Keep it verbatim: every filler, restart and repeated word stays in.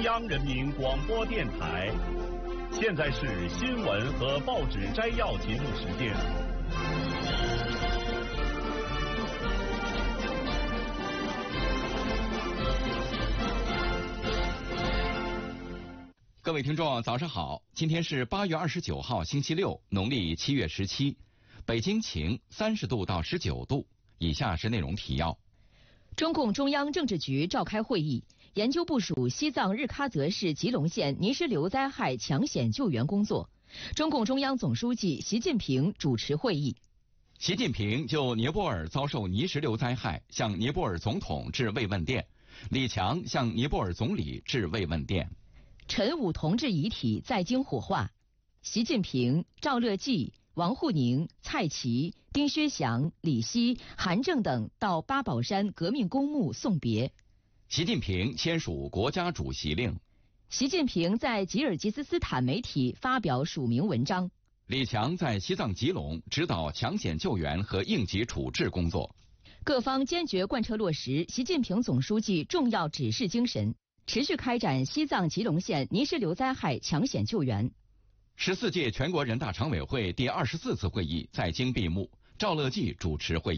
央人民广播电台。现在是新闻和报纸摘要节目时间。 各位听众，早上好！今天是八月二十九号，星期六，农历七月十七。北京晴，三十度到十九度。以下是内容提要： 中共中央政治局召开会议，研究部署西藏日喀则市吉隆县泥石流灾害抢险救援工作。中共中央总书记习近平主持会议。 习近平就尼泊尔遭受泥石流灾害向尼泊尔总统致慰问电，李强向尼泊尔总理致慰问电。 陈武同志遗体在京火化，习近平、赵乐际、王沪宁、蔡奇、丁薛祥、李希、韩正等到八宝山革命公墓送别。 习近平签署国家主席令。 习近平在吉尔吉斯斯坦媒体发表署名文章。 李强在西藏吉隆指导抢险救援和应急处置工作。 各方坚决贯彻落实习近平总书记重要指示精神，持续开展西藏吉隆县泥石流灾害抢险救援。 十四届全国人大常委会第二十四次会议在京闭幕，赵乐际主持会议。